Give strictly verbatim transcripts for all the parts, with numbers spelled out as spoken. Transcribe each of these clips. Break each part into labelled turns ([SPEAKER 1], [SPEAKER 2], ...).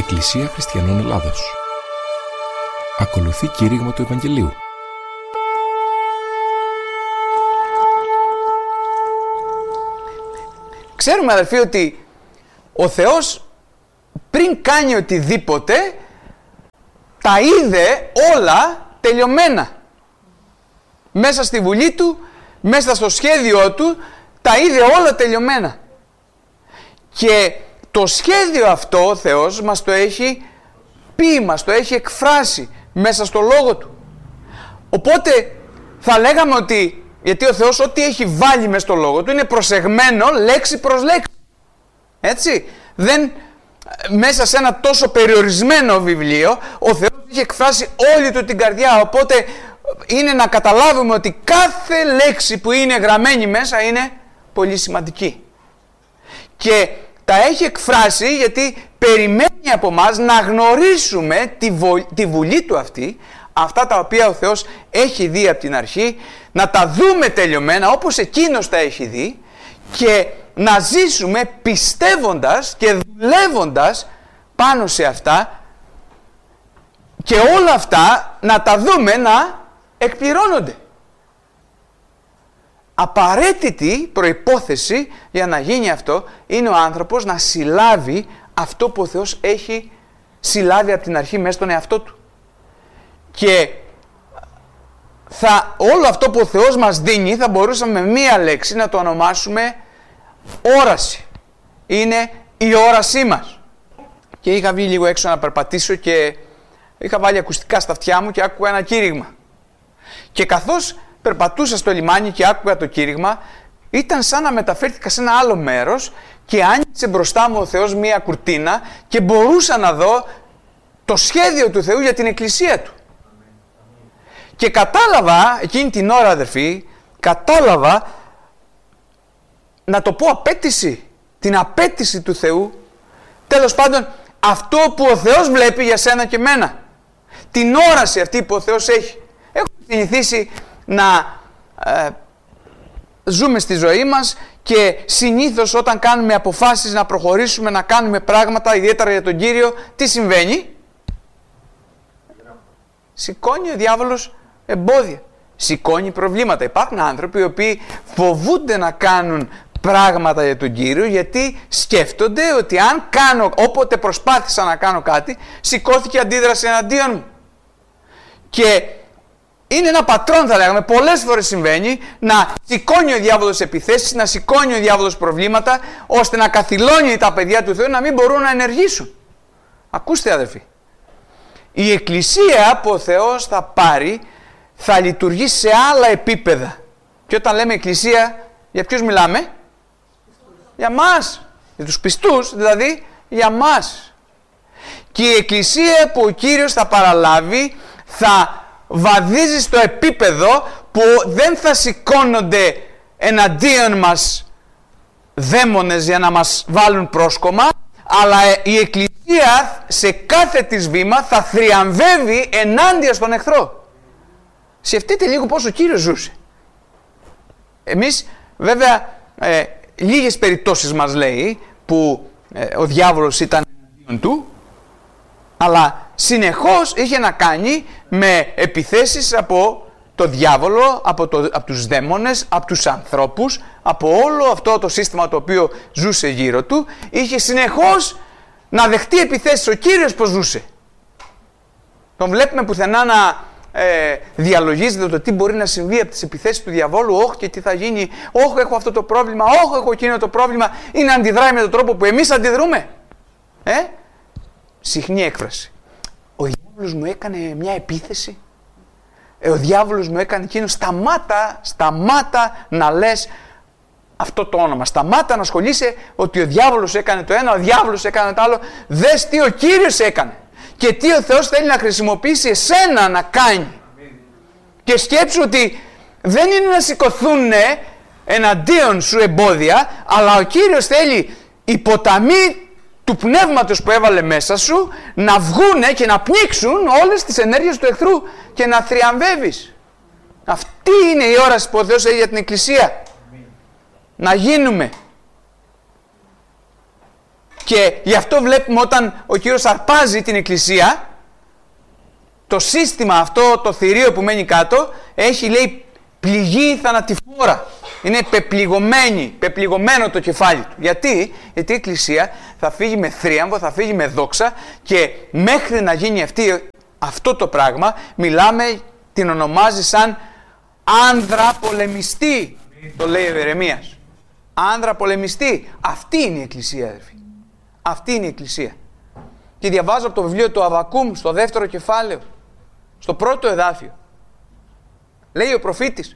[SPEAKER 1] Εκκλησία Χριστιανών Ελλάδος. Ακολουθεί κήρυγμα του Ευαγγελίου.
[SPEAKER 2] Ξέρουμε, αδελφοί, ότι ο Θεός πριν κάνει οτιδήποτε τα είδε όλα τελειωμένα. Μέσα στη βουλή του, μέσα στο σχέδιό του, τα είδε όλα τελειωμένα. Και το σχέδιο αυτό ο Θεός μας το έχει πει, μας το έχει εκφράσει μέσα στο λόγο του. Οπότε θα λέγαμε ότι, γιατί ο Θεός ό,τι έχει βάλει μέσα στο λόγο του είναι προσεγμένο λέξη προς λέξη. Έτσι, δεν, μέσα σε ένα τόσο περιορισμένο βιβλίο ο Θεός έχει εκφράσει όλη του την καρδιά. Οπότε είναι να καταλάβουμε ότι κάθε λέξη που είναι γραμμένη μέσα είναι πολύ σημαντική. Και τα έχει εκφράσει γιατί περιμένει από μας να γνωρίσουμε τη, βο... τη βουλή του αυτή, αυτά τα οποία ο Θεός έχει δει από την αρχή, να τα δούμε τελειωμένα όπως εκείνος τα έχει δει και να ζήσουμε πιστεύοντας και δουλεύοντας πάνω σε αυτά και όλα αυτά να τα δούμε να εκπληρώνονται. Απαραίτητη προϋπόθεση για να γίνει αυτό είναι ο άνθρωπος να συλλάβει αυτό που ο Θεός έχει συλλάβει από την αρχή μέσα στον εαυτό του. Και θα, όλο αυτό που ο Θεός μας δίνει θα μπορούσαμε με μία λέξη να το ονομάσουμε όραση. Είναι η όρασή μας. Και είχα βγει λίγο έξω να περπατήσω και είχα βάλει ακουστικά στα αυτιά μου και άκουγα ένα κήρυγμα. Και καθώς περπατούσα στο λιμάνι και άκουγα το κήρυγμα, ήταν σαν να μεταφέρθηκα σε ένα άλλο μέρος και άνοιξε μπροστά μου ο Θεός μία κουρτίνα και μπορούσα να δω το σχέδιο του Θεού για την Εκκλησία του. Και κατάλαβα, εκείνη την ώρα, αδερφοί, κατάλαβα, να το πω απέτηση, την απέτηση του Θεού, τέλος πάντων αυτό που ο Θεός βλέπει για σένα και μένα, την όραση αυτή που ο Θεός έχει. Έχω συνηθίσει να ε, ζούμε στη ζωή μας και συνήθως όταν κάνουμε αποφάσεις να προχωρήσουμε, να κάνουμε πράγματα, ιδιαίτερα για τον Κύριο, τι συμβαίνει? Σηκώνει ο διάβολος εμπόδια, σηκώνει προβλήματα. Υπάρχουν άνθρωποι οι οποίοι φοβούνται να κάνουν πράγματα για τον Κύριο γιατί σκέφτονται ότι αν κάνω, όποτε προσπάθησα να κάνω κάτι, σηκώθηκε αντίδραση εναντίον μου. Και είναι ένα πατρόν, θα λέγαμε, πολλές φορές συμβαίνει να σηκώνει ο διάβολος επιθέσεις, να σηκώνει ο διάβολος προβλήματα, ώστε να καθυλώνει τα παιδιά του Θεού να μην μπορούν να ενεργήσουν. Ακούστε, αδελφοί, η Εκκλησία που ο Θεός θα πάρει θα λειτουργεί σε άλλα επίπεδα. Και όταν λέμε Εκκλησία, για ποιους μιλάμε? Για μας, για τους πιστούς, δηλαδή για μας. Και η Εκκλησία που ο Κύριος θα παραλάβει θα βαδίζει στο επίπεδο που δεν θα σηκώνονται εναντίον μας δαίμονες για να μας βάλουν πρόσκομα, αλλά η Εκκλησία σε κάθε της βήμα θα θριαμβεύει ενάντια στον εχθρό. Σκεφτείτε λίγο πώς ο Κύριος ζούσε. Εμείς βέβαια ε, λίγες περιπτώσεις μας λέει που ε, ο διάβολος ήταν εναντίον του, αλλά συνεχώς είχε να κάνει με επιθέσεις από το διάβολο, από, το, από τους δαίμονες, από τους ανθρώπους, από όλο αυτό το σύστημα το οποίο ζούσε γύρω του. Είχε συνεχώς να δεχτεί επιθέσεις. Ο Κύριος πώς ζούσε? Τον βλέπουμε πουθενά να ε, διαλογίζεται το τι μπορεί να συμβεί από τις επιθέσεις του διαβόλου. Όχι, και τι θα γίνει? Όχι, έχω αυτό το πρόβλημα. Όχι, έχω εκείνο το πρόβλημα. Ή να αντιδράει με τον τρόπο που εμείς αντιδρούμε. Ε? Συχνή έκφραση. Ο διάβολος μου έκανε μια επίθεση. Ε, ο διάβολος μου έκανε εκείνο. Σταμάτα, σταμάτα να λες αυτό το όνομα. Σταμάτα να ασχολείσαι ότι ο διάβολος έκανε το ένα, ο διάβολος έκανε το άλλο. Δες τι ο Κύριος έκανε. Και τι ο Θεός θέλει να χρησιμοποιήσει εσένα να κάνει. Και σκέψου ότι δεν είναι να σηκωθούν εναντίον σου εμπόδια, αλλά ο Κύριος θέλει οι ποταμοί του πνεύματος που έβαλε μέσα σου να βγούνε και να πνίξουν όλες τις ενέργειες του εχθρού και να θριαμβεύεις. Αυτή είναι η όραση που ο Θεός έχει για την Εκκλησία. Να γίνουμε Και γι' αυτό βλέπουμε όταν ο Κύριος αρπάζει την Εκκλησία, το σύστημα αυτό, το θηρίο που μένει κάτω, έχει λέει πληγή θανατηφόρα. Είναι πεπληγωμένη, πεπληγωμένο το κεφάλι του. Γιατί? Γιατί η Εκκλησία θα φύγει με θρίαμβο, θα φύγει με δόξα και μέχρι να γίνει αυτή, αυτό το πράγμα, μιλάμε, την ονομάζει σαν άνδρα πολεμιστή, το λέει ο Ιερεμίας. Άνδρα πολεμιστή. Αυτή είναι η Εκκλησία, αδερφοί. Αυτή είναι η Εκκλησία. Και διαβάζω από το βιβλίο του Αββακούμ, στο δεύτερο κεφάλαιο, στο πρώτο εδάφιο. Λέει ο προφήτης: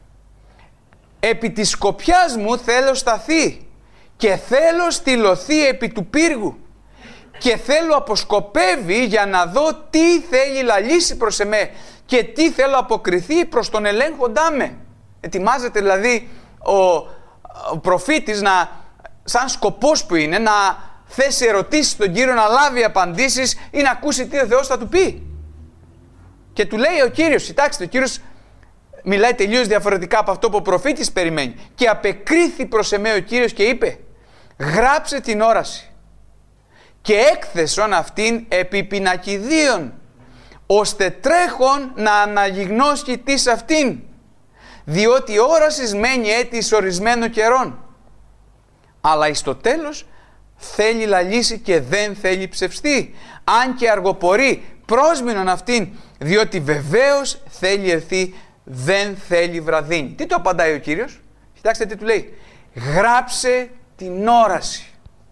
[SPEAKER 2] επί της σκοπιάς μου θέλω σταθεί και θέλω στυλωθεί επί του πύργου και θέλω αποσκοπεύει για να δω τι θέλει λαλήσει προς εμέ και τι θέλω αποκριθεί προς τον ελέγχοντά με. Ετοιμάζεται δηλαδή ο, ο προφήτης να, σαν σκοπός που είναι, να θέσει ερωτήσεις στον Κύριο, να λάβει απαντήσεις ή να ακούσει τι ο Θεός θα του πει. Και του λέει ο Κύριος, κοιτάξτε, ο Κύριος μιλάει τελείως διαφορετικά από αυτό που ο προφήτης περιμένει. Και απεκρίθη προς εμέ ο Κύριος και είπε: γράψε την όραση και έκθεσον αυτήν επί πινακιδίων, ώστε τρέχον να αναγιγνώσει τις αυτήν, διότι η όραση μένει έτη εις ορισμένο καιρόν, αλλά εις το τέλος θέλει λαλήσει και δεν θέλει ψευστεί, αν και αργοπορεί, πρόσμηνον αυτήν, διότι βεβαίως θέλει ερθεί, δεν θέλει βραδύνη. Τι το απαντάει ο Κύριος? Κοιτάξτε τι του λέει: γράψε την όραση.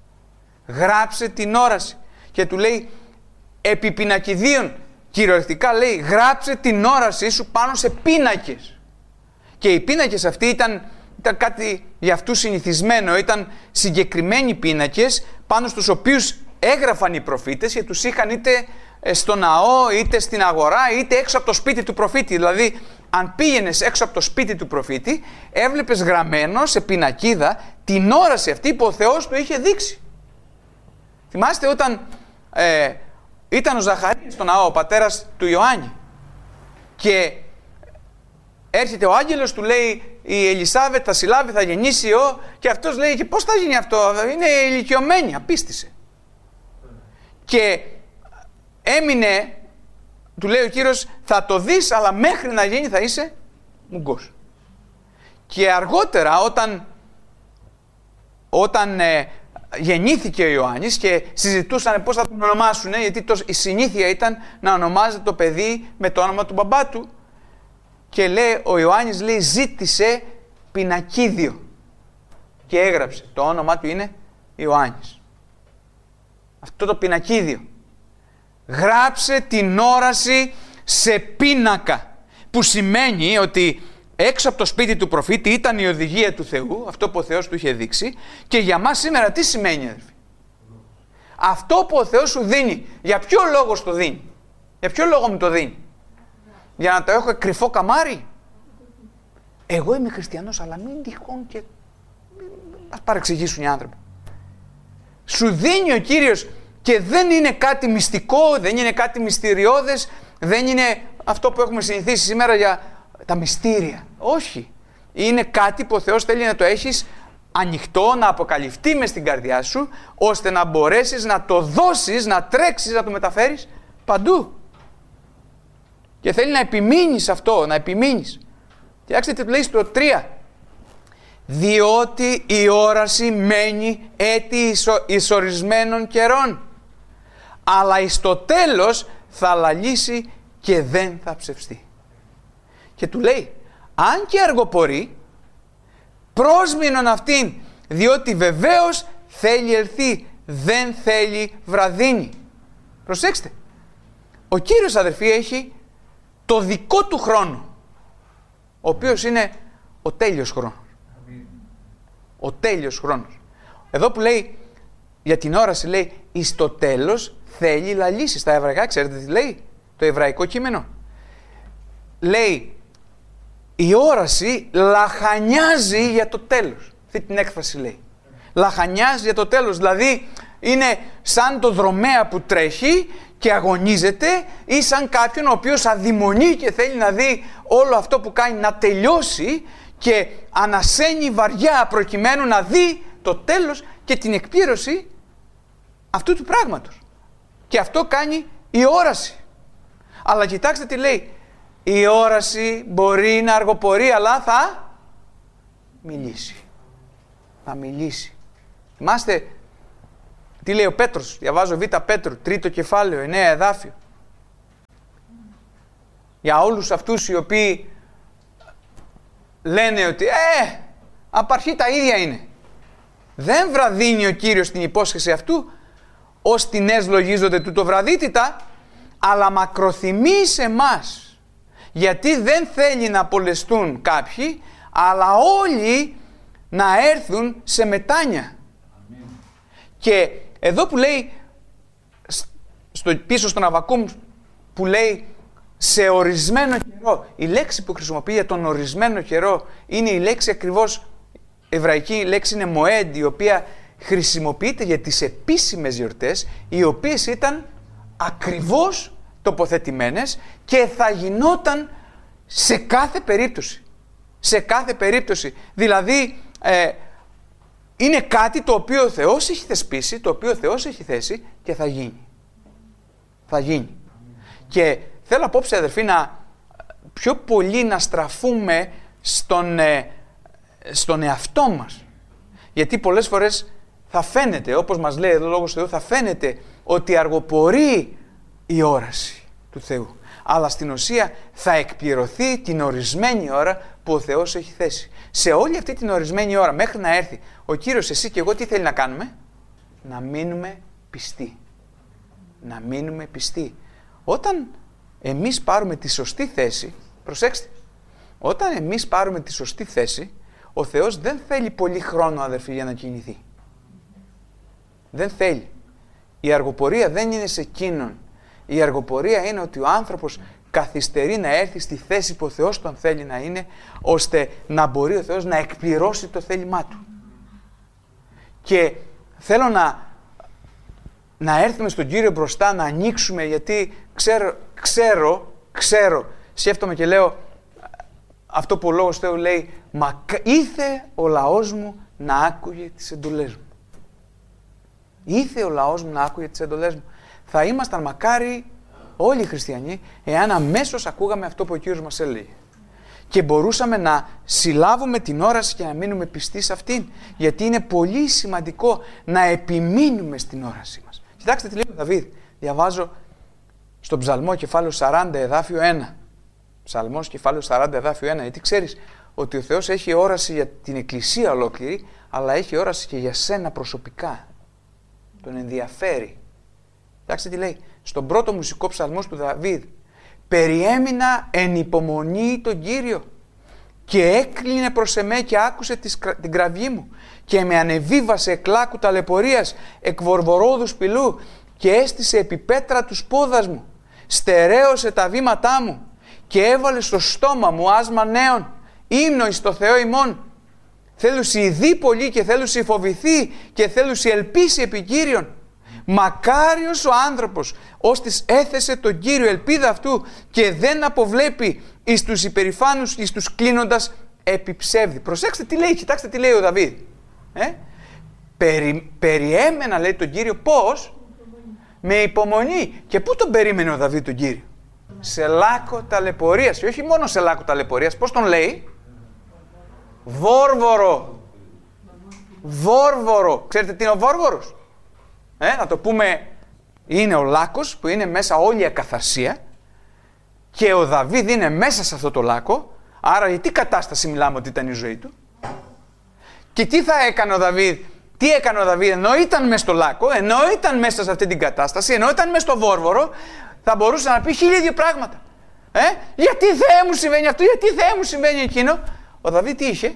[SPEAKER 2] Γράψε την όραση. Και του λέει επί πινακιδίων, κυριολεκτικά λέει γράψε την όραση σου πάνω σε πίνακες. Και οι πίνακες αυτοί ήταν, ήταν κάτι για αυτούς συνηθισμένο, ήταν συγκεκριμένοι πίνακες πάνω στους οποίους έγραφαν οι προφήτες και τους είχαν είτε στο ναό, είτε στην αγορά, είτε έξω από το σπίτι του προφήτη. Δηλαδή, αν πήγαινες έξω από το σπίτι του προφήτη, έβλεπες γραμμένο σε πινακίδα την όραση αυτή που ο Θεός του είχε δείξει. Θυμάστε όταν ε, ήταν ο Ζαχαρίας στο ναό, ο πατέρας του Ιωάννη, και έρχεται ο άγγελος, του λέει η Ελισάβετ θα συλλάβει, θα γεννήσει ιό, και αυτός λέει και πώς θα γίνει αυτό, είναι ηλικιωμένη, απίστησε. Και έμεινε, του λέει ο Κύριος, θα το δεις, αλλά μέχρι να γίνει θα είσαι μουγκός. Και αργότερα όταν, όταν ε, γεννήθηκε ο Ιωάννης και συζητούσαν πώς θα τον ονομάσουν, γιατί το, η συνήθεια ήταν να ονομάζεται το παιδί με το όνομα του μπαμπά του, και λέει, ο Ιωάννης λέει ζήτησε πινακίδιο και έγραψε, το όνομά του είναι Ιωάννης. Αυτό το πινακίδιο. Γράψε την όραση σε πίνακα, που σημαίνει ότι έξω από το σπίτι του προφήτη ήταν η οδηγία του Θεού, αυτό που ο Θεός του είχε δείξει, και για μας σήμερα τι σημαίνει, αδελφοί? Αυτό που ο Θεός σου δίνει, για ποιο λόγο σου το δίνει? Για ποιο λόγο μου το δίνει? Για να το έχω κρυφό καμάρι? Εγώ είμαι χριστιανός, αλλά μην τυχόν και ας παρεξηγήσουν οι άνθρωποι. Σου δίνει ο Κύριος και δεν είναι κάτι μυστικό, δεν είναι κάτι μυστηριώδες, δεν είναι αυτό που έχουμε συνηθίσει σήμερα για τα μυστήρια. Όχι. Είναι κάτι που ο Θεός θέλει να το έχεις ανοιχτό, να αποκαλυφθεί μες στην καρδιά σου, ώστε να μπορέσεις να το δώσεις, να τρέξεις, να το μεταφέρεις παντού. Και θέλει να επιμείνεις αυτό, να επιμείνεις. Κοιτάξτε τι λέει στο τρία. Διότι η όραση μένει έτη εις ορισμένων καιρών, αλλά εις το τέλος θα λαλήσει και δεν θα ψευστεί. Και του λέει, αν και αργοπορεί, πρόσμηνον αυτήν, διότι βεβαίως θέλει ελθεί, δεν θέλει βραδύνη. Προσέξτε, ο Κύριος, αδερφοί, έχει το δικό του χρόνο, ο οποίος είναι ο τέλειος χρόνος. Ο τέλειος χρόνος. Εδώ που λέει για την όραση, λέει εις το τέλος θέλει λαλήσει. Στα εβραϊκά ξέρετε τι λέει το εβραϊκό κείμενο? Λέει η όραση λαχανιάζει για το τέλος. Αυτή την έκφραση λέει. Λαχανιάζει για το τέλος. Δηλαδή είναι σαν το δρομέα που τρέχει και αγωνίζεται, ή σαν κάποιον ο οποίος αδειμονεί και θέλει να δει όλο αυτό που κάνει να τελειώσει και ανασένει βαριά προκειμένου να δει το τέλος και την εκπλήρωση αυτού του πράγματος. Και αυτό κάνει η όραση. Αλλά κοιτάξτε τι λέει. Η όραση μπορεί να αργοπορεί, αλλά θα μιλήσει. Θα μιλήσει. Θυμάστε τι λέει ο Πέτρος. Διαβάζω Β' Πέτρου, τρίτο κεφάλαιο, εννέα εδάφιο. Για όλους αυτούς οι οποίοι λένε ότι ε, απ' αρχή τα ίδια είναι. Δεν βραδύνει ο Κύριος την υπόσχεση αυτού, ως τινές λογίζονται τούτο βραδύτητα, αλλά μακροθυμεί σε εμάς. Γιατί δεν θέλει να απολεστούν κάποιοι, αλλά όλοι να έρθουν σε μετάνοια. Αμήν. Και εδώ που λέει, στο, πίσω στον Αββακούμ που λέει σε ορισμένο καιρό, η λέξη που χρησιμοποιεί για τον ορισμένο καιρό είναι η λέξη ακριβώς, εβραϊκή λέξη είναι μοέντ, η οποία χρησιμοποιείται για τις επίσημες γιορτές, οι οποίες ήταν ακριβώς τοποθετημένες και θα γινόταν σε κάθε περίπτωση. Σε κάθε περίπτωση. Δηλαδή, ε, είναι κάτι το οποίο ο Θεός έχει θεσπίσει, το οποίο ο Θεός έχει θέσει και θα γίνει. Θα γίνει. Και θέλω απόψε, αδερφοί, να πιο πολύ να στραφούμε στον, ε, στον εαυτό μας. Γιατί πολλές φορές θα φαίνεται, όπως μας λέει εδώ ο Λόγος του Θεού, θα φαίνεται ότι αργοπορεί η όραση του Θεού. Αλλά στην ουσία θα εκπληρωθεί την ορισμένη ώρα που ο Θεός έχει θέσει. Σε όλη αυτή την ορισμένη ώρα, μέχρι να έρθει ο Κύριος, εσύ και εγώ, τι θέλει να κάνουμε? Να μείνουμε πιστοί. Να μείνουμε πιστοί. Όταν εμείς πάρουμε τη σωστή θέση, προσέξτε, όταν εμείς πάρουμε τη σωστή θέση, ο Θεός δεν θέλει πολύ χρόνο, αδερφοί, για να κινηθεί. Δεν θέλει. Η αργοπορία δεν είναι σε εκείνον. Η αργοπορία είναι ότι ο άνθρωπος καθυστερεί να έρθει στη θέση που ο Θεός τον θέλει να είναι, ώστε να μπορεί ο Θεός να εκπληρώσει το θέλημά του. Και θέλω να, να έρθουμε στον Κύριο μπροστά, να ανοίξουμε, γιατί ξέρω, ξέρω, ξέρω, σκέφτομαι και λέω αυτό που ο Λόγος Θεού λέει, μα ήθε ο λαός μου να άκουγε τις εντολές μου. Ήθε ο λαός μου να άκουγε τις εντολές μου. Θα ήμασταν μακάρι όλοι οι χριστιανοί, εάν αμέσως ακούγαμε αυτό που ο Κύριος μας έλεγε. Και μπορούσαμε να συλλάβουμε την όραση και να μείνουμε πιστοί σε αυτήν. Γιατί είναι πολύ σημαντικό να επιμείνουμε στην όραση μας. Κοιτάξτε τι λέει ο Δαβίδ. Διαβάζω στον Ψαλμό κεφάλαιο σαράντα εδάφιο ένα. Ψαλμός κεφάλαιο σαράντα εδάφιο ένα. Γιατί ξέρεις ότι ο Θεός έχει όραση για την Εκκλησία ολόκληρη, αλλά έχει όραση και για σένα προσωπικά. Τον ενδιαφέρει. Κοιτάξτε τι λέει. Στον πρώτο μουσικό ψαλμό του Δαβίδ. Περιέμεινα εν υπομονή τον Κύριο και έκλεινε προς εμέ και άκουσε την κραυγή μου και με ανεβίβασε εκ λάκου ταλαιπωρίας, εκ βορβορόδου σπηλού και έστησε επί πέτρα τους πόδας μου. Στερέωσε τα βήματά μου και έβαλε στο στόμα μου άσμα νέων, ύμνο εις το Θεό ημών. Θέλουσι δει πολύ και θέλουσι φοβηθεί και θέλουσι ελπίσει επί Κύριον. Μακάριος ο άνθρωπος, ώστις έθεσε τον Κύριο ελπίδα αυτού και δεν αποβλέπει εις τους υπερηφάνους, εις τους κλείνοντας επιψεύδι. Προσέξτε τι λέει, κοιτάξτε τι λέει ο Δαβίδ. Ε? Περι, περιέμενα, λέει, τον Κύριο, πώς? Με υπομονή. Και πού τον περίμενε ο Δαβίδ τον Κύριο? Σε λάκκο ταλαιπωρίας. Και όχι μόνο σε λάκκο ταλαιπωρίας, πώς τον λέει? Βόρβορο. Βόρβορο. Ξέρετε τι είναι ο βόρβορος? Ε, να το πούμε, είναι ο λάκκος που είναι μέσα όλη η ακαθαρσία και ο Δαβίδ είναι μέσα σε αυτό το λάκκο. Άρα για τι κατάσταση μιλάμε ότι ήταν η ζωή του? Και τι θα έκανε ο Δαβίδ? Τι έκανε ο Δαβίδ ενώ ήταν μέσα στο λάκκο, ενώ ήταν μέσα σε αυτή την κατάσταση, ενώ ήταν μέσα στο βόρβορο? Θα μπορούσε να πει χίλια δύο πράγματα. Ε, γιατί Θεέ μου συμβαίνει αυτό, γιατί Θεέ μου συμβαίνει εκείνο? Ο Δαβίδ τι είχε?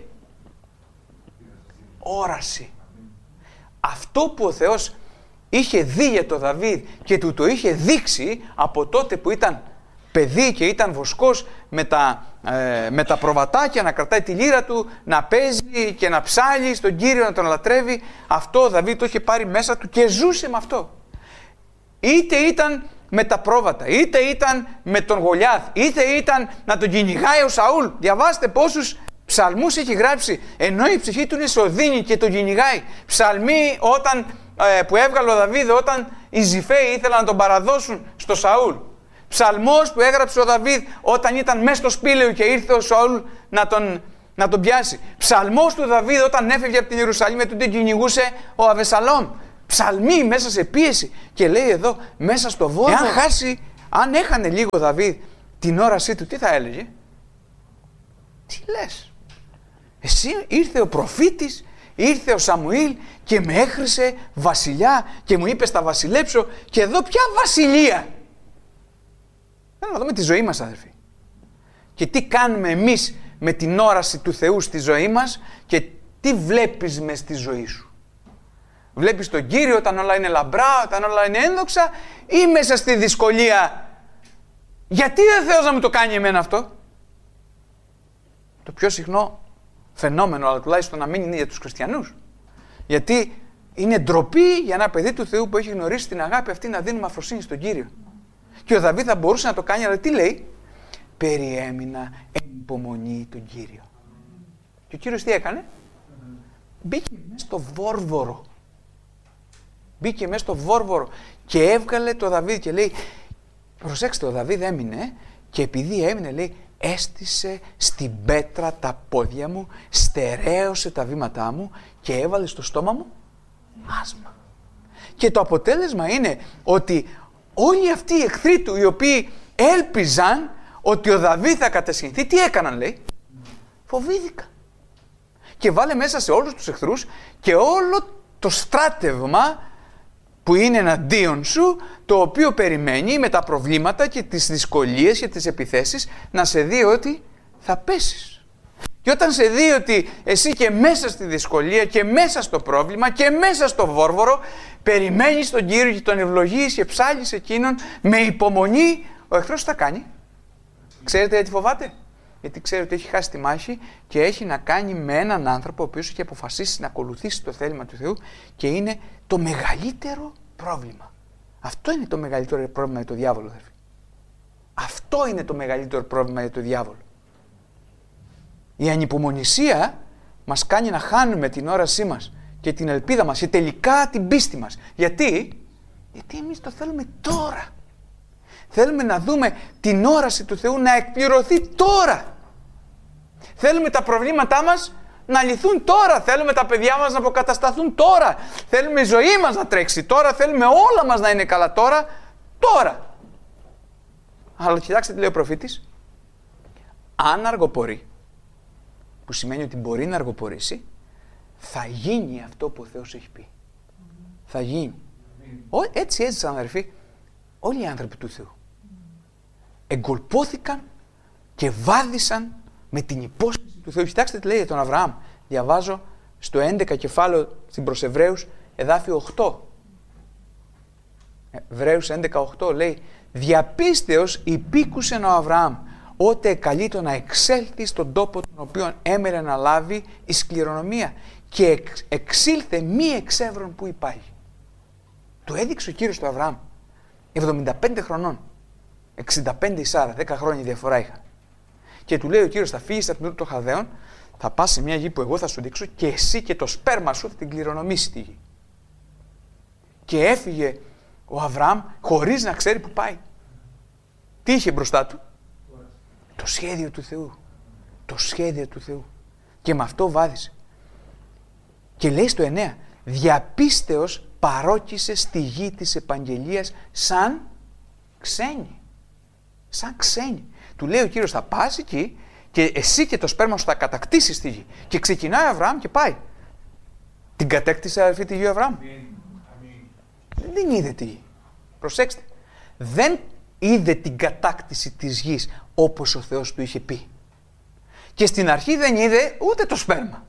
[SPEAKER 2] Όραση. Αυτό που ο Θεός είχε δει για τον Δαβίδ και του το είχε δείξει από τότε που ήταν παιδί και ήταν βοσκός με τα, ε, με τα προβατάκια, να κρατάει τη λύρα του, να παίζει και να ψάλει στον Κύριο, να τον λατρεύει. Αυτό ο Δαβίδ το είχε πάρει μέσα του και ζούσε με αυτό. Είτε ήταν με τα πρόβατα, είτε ήταν με τον Γολιάθ, είτε ήταν να τον κυνηγάει ο Σαούλ. Διαβάστε πόσους ψαλμούς έχει γράψει, ενώ η ψυχή του είναι σε οδύνη και τον κυνηγάει. Ψαλμοί όταν ε, που έβγαλε ο Δαβίδ όταν οι Ζιφαίοι ήθελαν να τον παραδώσουν στο Σαούλ. Ψαλμός που έγραψε ο Δαβίδ όταν ήταν μέσα στο σπήλαιο και ήρθε ο Σαούλ να τον, να τον πιάσει. Ψαλμός του Δαβίδ όταν έφευγε από την Ιερουσαλήμ και τον κυνηγούσε ο Αβεσαλόμ. Ψαλμοί μέσα σε πίεση. Και λέει εδώ μέσα στο βόδο. Εάν χάσει, αν έχανε λίγο ο Δαβίδ την όρασή του, τι θα έλεγε? Τι λες? Εσύ ήρθε ο προφήτης, ήρθε ο Σαμουήλ και με έχρισε βασιλιά και μου είπε θα βασιλέψω και εδώ ποια βασιλεία? Θέλω να δούμε τη ζωή μας, αδερφοί. Και τι κάνουμε εμείς με την όραση του Θεού στη ζωή μας και τι βλέπεις μες στη ζωή σου. Βλέπεις τον Κύριο όταν όλα είναι λαμπρά, όταν όλα είναι ένδοξα, ή μέσα στη δυσκολία? Γιατί δεν Θεός να μου το κάνει εμένα αυτό? Το πιο συχνό φαινόμενο, αλλά τουλάχιστον να μην είναι για τους χριστιανούς. Γιατί είναι ντροπή για ένα παιδί του Θεού που έχει γνωρίσει την αγάπη αυτή να δίνουμε αφροσύνη στον Κύριο. Και ο Δαβίδ θα μπορούσε να το κάνει, αλλά τι λέει? Περιέμεινα εν υπομονή τον Κύριο. Και ο Κύριος τι έκανε? Μπήκε μέσα στο βόρβορο. Μπήκε μέσα στο βόρβορο και έβγαλε το Δαβίδ και λέει, προσέξτε, ο Δαβίδ έμεινε και επειδή έμεινε, λέει, έστησε στην πέτρα τα πόδια μου, στερέωσε τα βήματά μου και έβαλε στο στόμα μου άσμα. Και το αποτέλεσμα είναι ότι όλοι αυτοί οι εχθροί του, οι οποίοι έλπιζαν ότι ο Δαβίδ θα κατασχυνθεί, τι έκαναν, λέει? Φοβήθηκαν. Και βάλε μέσα σε όλους τους εχθρούς και όλο το στράτευμα που είναι εναντίον σου, το οποίο περιμένει με τα προβλήματα και τις δυσκολίες και τις επιθέσεις να σε δει ότι θα πέσεις. Και όταν σε δει ότι εσύ και μέσα στη δυσκολία και μέσα στο πρόβλημα και μέσα στο βόρβορο περιμένεις τον Κύριο και τον ευλογείς και ψάλεις εκείνον με υπομονή, ο εχθρός τι θα κάνει? Ξέρετε γιατί φοβάται? Γιατί ξέρει ότι έχει χάσει τη μάχη και έχει να κάνει με έναν άνθρωπο ο οποίος έχει αποφασίσει να ακολουθήσει το θέλημα του Θεού και είναι το μεγαλύτερο πρόβλημα. Αυτό είναι το μεγαλύτερο πρόβλημα για τον διάβολο, αδερφοί. Αυτό είναι το μεγαλύτερο πρόβλημα για τον διάβολο. Η ανυπομονησία μας κάνει να χάνουμε την όρασή μας και την ελπίδα μας και τελικά την πίστη μας. Γιατί? Γιατί εμείς το θέλουμε τώρα. Θέλουμε να δούμε την όραση του Θεού να εκπληρωθεί τώρα. Θέλουμε τα προβλήματά μας να λυθούν τώρα. Θέλουμε τα παιδιά μας να αποκατασταθούν τώρα. Θέλουμε η ζωή μας να τρέξει τώρα. Θέλουμε όλα μας να είναι καλά τώρα. Τώρα. Αλλά κοιτάξτε τι λέει ο προφήτης. Αν αργοπορεί, που σημαίνει ότι μπορεί να αργοπορήσει, θα γίνει αυτό που ο Θεός έχει πει. Mm. Θα γίνει. Mm. Έτσι έζησαν, αδερφοί, όλοι οι άνθρωποι του Θεού. Εγκολπώθηκαν και βάδισαν με την υπόσχεση του Θεού. Κοιτάξτε τι λέει για τον Αβραάμ. Διαβάζω στο έντεκα κεφάλαιο στην προς Εβραίους, εδάφιο οκτώ. Εβραίους έντεκα οκτώ λέει, διαπίστεως υπήκουσεν ο Αβραάμ, ότε καλείτο να εξέλθει στον τόπο τον οποίο έμερε να λάβει εις κληρονομία και εξ, εξήλθε μη εξεύρων που υπάρχει. Το έδειξε ο Κύριος του Αβραάμ, εβδομήντα πέντε χρονών, εξήντα πέντε η Σάρα, δέκα χρόνια διαφορά είχα. Και του λέει ο Κύριος, θα φύγεις από την Ουρ των Χαλδαίων, θα πας σε μια γη που εγώ θα σου δείξω και εσύ και το σπέρμα σου θα την κληρονομήσει τη γη. Και έφυγε ο Αβραάμ χωρίς να ξέρει που πάει. Τι είχε μπροστά του? Το σχέδιο του Θεού. Το σχέδιο του Θεού. Και με αυτό βάδισε. Και λέει στο εννέα, διαπίστεως παρόκησε στη γη της επαγγελίας σαν ξένη. Σαν ξένη. Του λέει ο Κύριος, θα πας εκεί και εσύ και το σπέρμα σου θα κατακτήσεις τη γη. Και ξεκινάει ο Αβραάμ και πάει. Την κατέκτησε, αδερφή, τη γη ο Αβραάμ? Δεν είδε τη γη. Προσέξτε. Δεν είδε την κατάκτηση της γης όπως ο Θεός του είχε πει. Και στην αρχή δεν είδε ούτε το σπέρμα.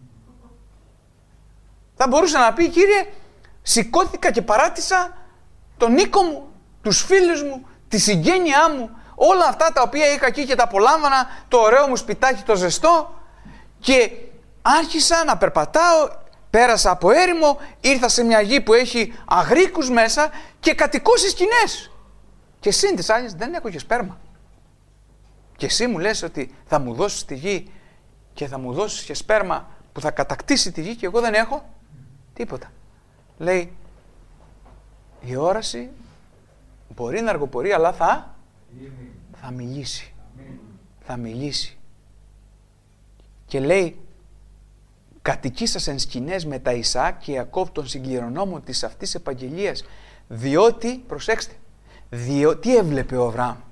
[SPEAKER 2] Θα μπορούσε να πει, Κύριε, σηκώθηκα και παράτησα τον οίκο μου, τους φίλους μου, τη συγγένειά μου, όλα αυτά τα οποία είχα εκεί και τα απολάμβανα, το ωραίο μου σπιτάκι το ζεστό, και άρχισα να περπατάω, πέρασα από έρημο, ήρθα σε μια γη που έχει αγρίκους μέσα και κατοικώ στις σκηνές. Και εσύ τις άλλες δεν έχω και σπέρμα. Και εσύ μου λες ότι θα μου δώσεις τη γη και θα μου δώσεις και σπέρμα που θα κατακτήσει τη γη και εγώ δεν έχω τίποτα. Λέει, Η όραση μπορεί να αργοπορεί, αλλά θα, θα μιλήσει. Θα μιλήσει. Και λέει, κατοικήσας εν σκηνές με τα Ισαάκ και Ιακώβ των συγκληρονόμων της αυτής επαγγελίας, διότι, προσέξτε, διότι έβλεπε ο Αβραάμ.